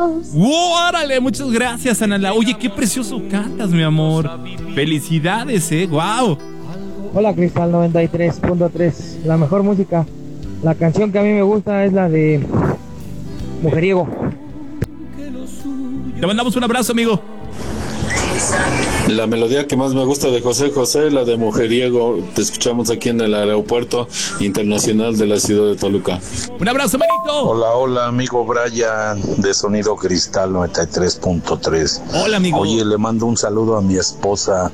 ¡Órale! Muchas gracias, Anala. Oye, qué precioso cantas, mi amor. Felicidades, ¡wow! Hola, Cristal 93.3. La mejor música. La canción que a mí me gusta es la de Mujeriego. Te mandamos un abrazo, amigo. La melodía que más me gusta de José José, la de Mujeriego. Te escuchamos aquí en el Aeropuerto Internacional de la ciudad de Toluca. Un abrazo, manito. Hola, amigo Brian de Sonido Cristal 93.3. Hola, amigo. Oye, le mando un saludo a mi esposa